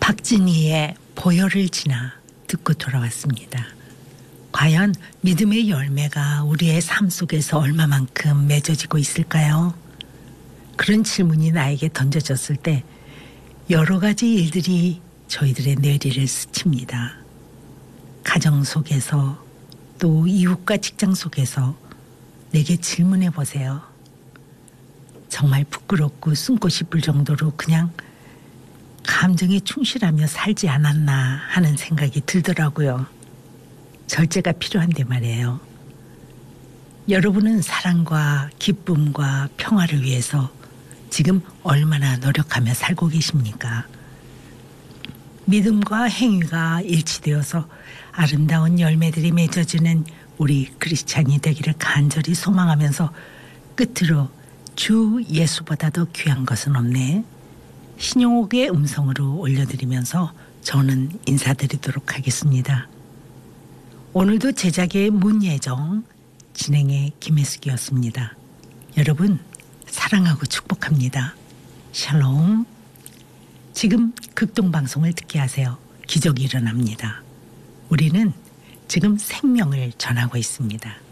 박진희의 보혈을 지나 듣고 돌아왔습니다. 과연 믿음의 열매가 우리의 삶 속에서 얼마만큼 맺어지고 있을까요? 그런 질문이 나에게 던져졌을 때 여러 가지 일들이 저희들의 뇌리를 스칩니다. 가정 속에서 또 이웃과 직장 속에서 내게 질문해 보세요. 정말 부끄럽고 숨고 싶을 정도로 그냥 감정에 충실하며 살지 않았나 하는 생각이 들더라고요. 절제가 필요한데 말이에요. 여러분은 사랑과 기쁨과 평화를 위해서 지금 얼마나 노력하며 살고 계십니까? 믿음과 행위가 일치되어서 아름다운 열매들이 맺어지는 우리 크리스찬이 되기를 간절히 소망하면서 끝으로 주 예수보다도 귀한 것은 없네. 신용옥의 음성으로 올려드리면서 저는 인사드리도록 하겠습니다. 오늘도 제작의 문예정, 진행의 김혜숙이었습니다. 여러분 사랑하고 축복합니다. 샬롬. 지금 극동방송을 듣게 하세요. 기적이 일어납니다. 우리는 지금 생명을 전하고 있습니다.